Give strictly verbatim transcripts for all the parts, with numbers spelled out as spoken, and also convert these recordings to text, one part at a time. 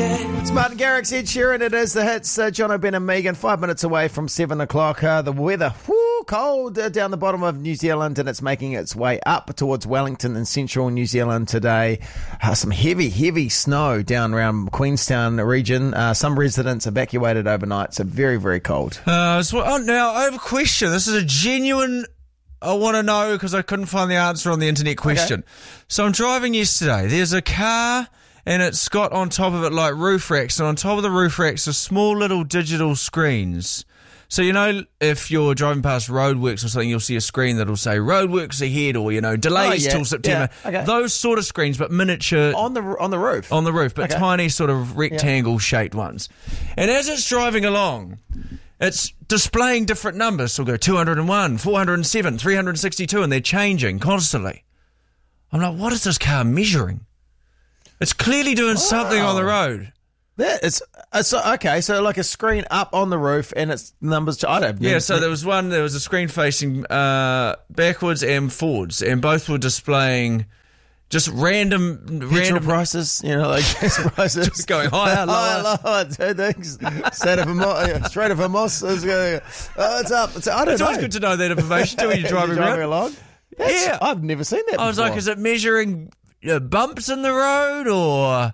It's Martin Garrix, Ed Sheeran. It is the hits. Uh, John O'Brien and Megan, five minutes away from seven o'clock. Uh, the weather, whoo, cold uh, down the bottom of New Zealand, and it's making its way up towards Wellington and central New Zealand today. Uh, some heavy, heavy snow down around Queenstown region. Uh, some residents evacuated overnight, so very, very cold. Uh, so, oh, now, I have a question. This is a genuine... I want to know because I couldn't find the answer on the internet question. Okay. So I'm driving yesterday. There's a car and it's got on top of it like roof racks, and on top of the roof racks are small little digital screens. So, you know, if you're driving past roadworks or something, you'll see a screen that'll say roadworks ahead or, you know, delays oh, yeah. till September. Yeah. Okay. Those sort of screens, but miniature. On the on the roof? On the roof, but okay. tiny sort of rectangle-shaped yeah. ones. And as it's driving along, it's displaying different numbers. So we'll go two hundred one, four hundred seven, three hundred sixty-two, and they're changing constantly. I'm like, what is this car measuring? It's clearly doing oh. something on the road. Yeah, it's, it's okay. So like a screen up on the roof, and it's numbers. I don't. Yeah. So there was one. There was a screen facing uh, backwards and forwards, and both were displaying just random, Petrol random prices. You know, like gas prices just going higher, lower, higher, lower. Two things. Straight of a mo- straight of a moss is going. Oh, it's up. It's, I don't it's know. always good to know that information too when you're driving, you're driving around. along. That's, yeah, I've never seen that. I was before. like, is it measuring uh, bumps in the road or?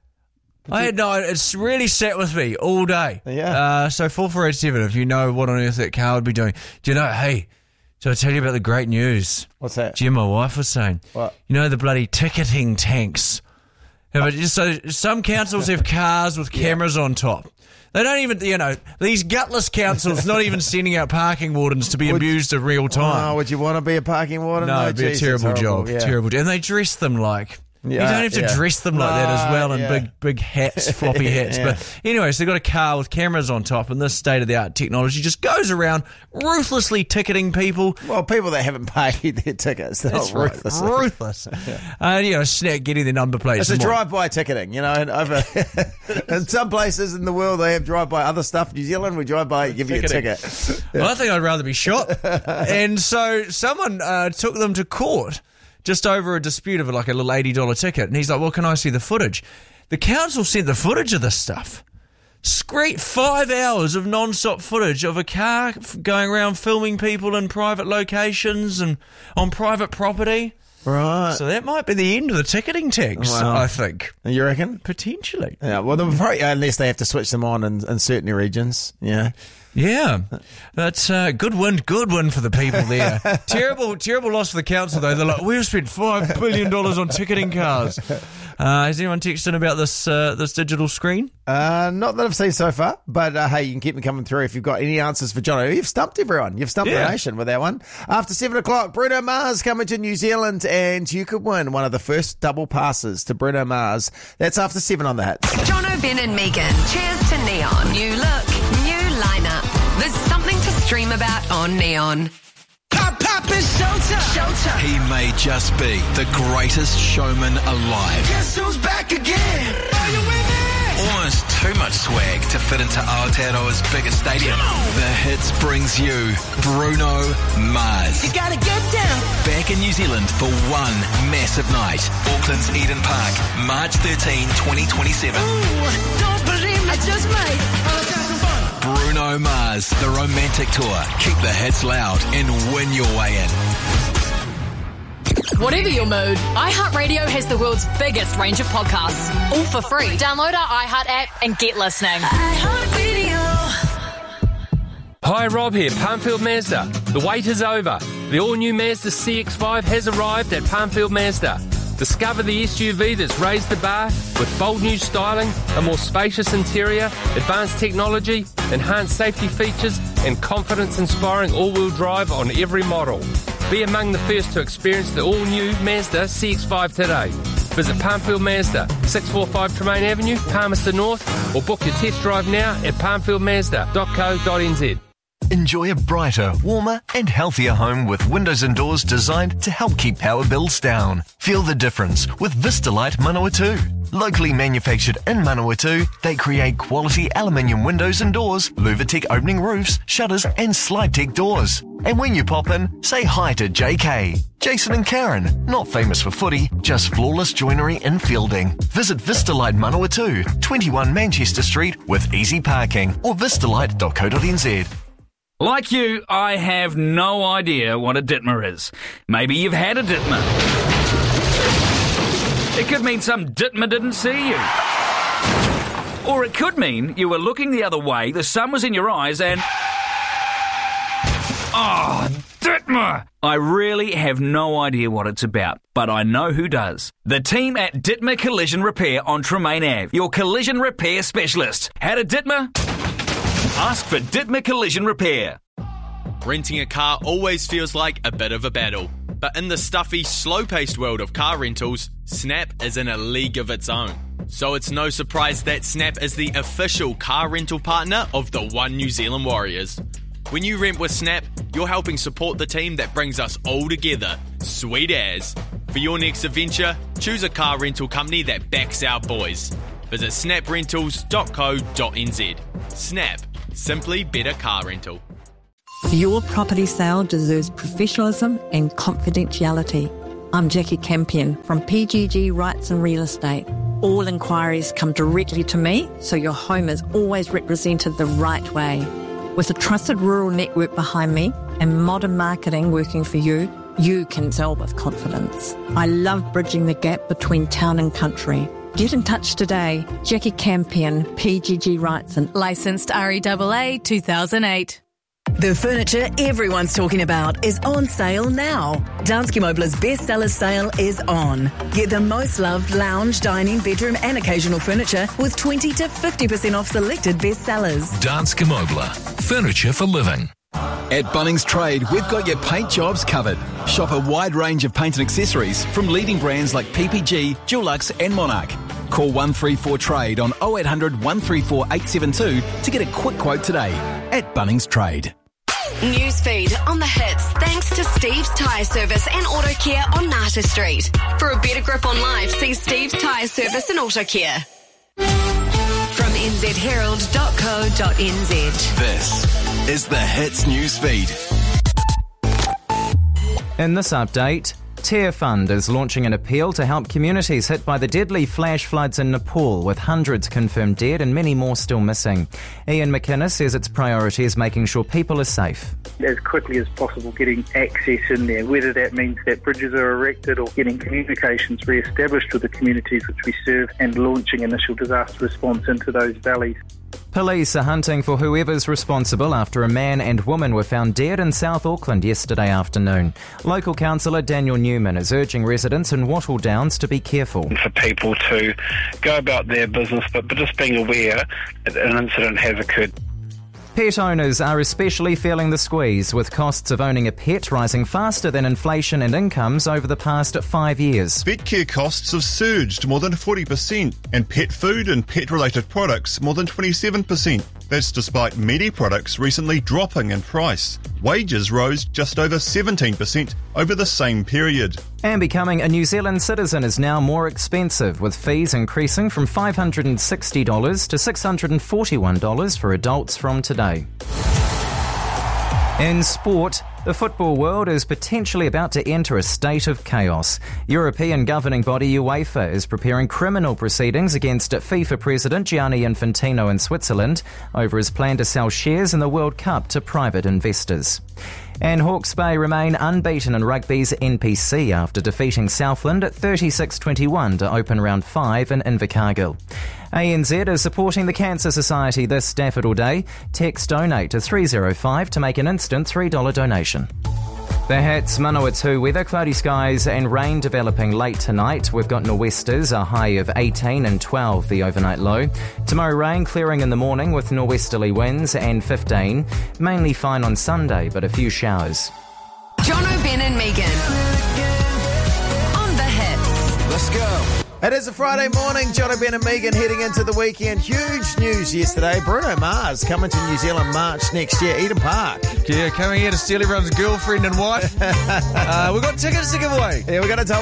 I had no, it's really sat with me all day. Yeah. Uh, so four four eight seven, if you know what on earth that car would be doing. Do you know, hey, so I tell you about the great news. What's that? Jim, my wife was saying. What? You know the bloody ticketing tanks. Yeah, but just, so some councils have cars with cameras yeah. on top. They don't even, you know, these gutless councils not even sending out parking wardens to be would, abused in real time. Oh, would you want to be a parking warden? No, No, it'd be geez, a terrible horrible, job. yeah. Terrible job. And they dress them like... Yeah, you don't have to yeah. dress them like no, that as well in yeah. big big hats, floppy hats. yeah. But anyway, so they've got a car with cameras on top, and this state-of-the-art technology just goes around ruthlessly ticketing people. Well, people that haven't paid their tickets, they're That's not right. ruthless. Ruthless. yeah. And, you know, snack, getting their number plates. It's a drive-by ticketing, you know. And over in some places in the world, they have drive-by other stuff. New Zealand, we drive-by, give ticketing. you a ticket. Well, I think I'd rather be shot. And so someone uh, took them to court just over a dispute of like a little eighty dollars ticket. And he's like, well, can I see the footage? The council sent the footage of this stuff. Screet five hours of non-stop footage of a car going around filming people in private locations and on private property. Right. So that might be the end of the ticketing tags, wow. I think. You reckon? Potentially. Yeah, well, probably, unless they have to switch them on in, in certain regions. Yeah. Yeah, that's a uh, good win, good win for the people there. terrible, terrible loss for the council though. They're like, we've spent five billion dollars on ticketing cars. Uh, has anyone texted in about this uh, this digital screen? Uh, not that I've seen so far, but uh, hey, you can keep me coming through if you've got any answers for Jono. You've stumped everyone. You've stumped yeah. the nation with that one. After seven o'clock, Bruno Mars coming to New Zealand, and you could win one of the first double passes to Bruno Mars. That's after seven on the hit. Jono, Ben and Megan. Cheers to Neon. New look, new lineup. There's something to stream about on Neon. Pop, pop, it's showtime. Showtime. He may just be the greatest showman alive. Guess who's back again? Are you with me? Almost too much swag to fit into Aotearoa's biggest stadium. The Hits brings you Bruno Mars. You gotta get down. Back in New Zealand for one massive night. Auckland's Eden Park, March thirteenth, twenty twenty-seven. Ooh, don't believe me, I just might. Let's have some fun. Bruno Mars, the romantic tour. Keep the hits loud and win your way in. Whatever your mood, iHeartRadio has the world's biggest range of podcasts, all for free. Download our iHeart app and get listening. iHeartRadio. Hi, Rob here, Palmfield Mazda. The wait is over. The all-new Mazda C X five has arrived at Palmfield Mazda. Discover the S U V that's raised the bar with bold new styling, a more spacious interior, advanced technology, enhanced safety features, and confidence-inspiring all-wheel drive on every model. Be among the first to experience the all-new Mazda C X five today. Visit Palmfield Mazda, six forty-five Tremaine Avenue, Palmerston North, or book your test drive now at palmfield mazda dot co dot n z. Enjoy a brighter, warmer and healthier home with windows and doors designed to help keep power bills down. Feel the difference with Vistalite Manawatu. Locally manufactured in Manawatu, they create quality aluminium windows and doors, Luvatec opening roofs, shutters and SlideTech doors. And when you pop in, say hi to J K. Jason and Karen, not famous for footy, just flawless joinery and fielding. Visit Vistalite Manawatu, twenty-one Manchester Street with easy parking or vistalite dot co dot n z. Like you, I have no idea what a Ditmer is. Maybe you've had a Ditmer. It could mean some Ditmer didn't see you. Or it could mean you were looking the other way, the sun was in your eyes and... Oh, Ditmer! I really have no idea what it's about, but I know who does. The team at Ditmer Collision Repair on Tremaine Avenue, your collision repair specialist. Had a Ditmer? Ask for Ditmer Collision Repair. Renting a car always feels like a bit of a battle, but in the stuffy, slow-paced world of car rentals, Snap is in a league of its own. So it's no surprise that Snap is the official car rental partner of the One New Zealand Warriors. When you rent with Snap, you're helping support the team that brings us all together. Sweet as. For your next adventure, choose a car rental company that backs our boys. Visit snap rentals dot co dot n z. Snap. Simply better car rental. Your property sale deserves professionalism and confidentiality. I'm Jackie Campion from P G G Rights and Real Estate. All inquiries come directly to me, so your home is always represented the right way. With a trusted rural network behind me and modern marketing working for you, you can sell with confidence. I love bridging the gap between town and country. Get in touch today. Jackie Campion, P G G Rights and Licensed R E A A two thousand eight. The furniture everyone's talking about is on sale now. Danske Møbler's bestsellers sale is on. Get the most loved lounge, dining, bedroom and occasional furniture with twenty to fifty percent off selected bestsellers. Danske Møbler. Furniture for living. At Bunnings Trade, we've got your paint jobs covered. Shop a wide range of paint and accessories from leading brands like P P G, Dulux and Monarch. Call one three four Trade on oh eight hundred, one three four, eight seven two to get a quick quote today. At Bunnings Trade. Newsfeed on the hits thanks to Steve's Tyre Service and Auto Care on Nata Street. For a better grip on life, see Steve's Tyre Service and Auto Care. From n z herald dot co dot n z. This is the Hits Newsfeed. In this update, Tear Fund is launching an appeal to help communities hit by the deadly flash floods in Nepal, with hundreds confirmed dead and many more still missing. Ian McInnes says its priority is making sure people are safe. As quickly as possible, getting access in there, whether that means that bridges are erected or getting communications re-established with the communities which we serve and launching initial disaster response into those valleys. Police are hunting for whoever's responsible after a man and woman were found dead in South Auckland yesterday afternoon. Local councillor Daniel Newman is urging residents in Wattle Downs to be careful. For people to go about their business, but, but just being aware that an incident has occurred. Pet owners are especially feeling the squeeze, with costs of owning a pet rising faster than inflation and incomes over the past five years. Pet care costs have surged more than forty percent, and pet food and pet-related products more than twenty-seven percent. That's despite meaty products recently dropping in price. Wages rose just over seventeen percent over the same period. And becoming a New Zealand citizen is now more expensive, with fees increasing from five hundred sixty dollars to six hundred forty-one dollars for adults from today. In sport, the football world is potentially about to enter a state of chaos. European governing body UEFA is preparing criminal proceedings against FIFA President Gianni Infantino in Switzerland over his plan to sell shares in the World Cup to private investors. And Hawke's Bay remain unbeaten in rugby's N P C after defeating Southland at thirty-six twenty-one to open round five in Invercargill. A N Z is supporting the Cancer Society this Daffodil Day. Text donate to three oh five to make an instant three dollars donation. The Hits, Manawatu weather, cloudy skies and rain developing late tonight. We've got nor'westers, a high of eighteen and twelve, the overnight low. Tomorrow rain clearing in the morning with nor'westerly winds and fifteen. Mainly fine on Sunday, but a few showers. John O'Ben and Megan on the Hits. Let's go. It is a Friday morning. John Ben and Megan heading into the weekend. Huge news yesterday. Bruno Mars coming to New Zealand March next year. Eden Park. Yeah, coming here to steal everyone's girlfriend and wife. uh, we've got tickets to give away. Yeah, we're going to tell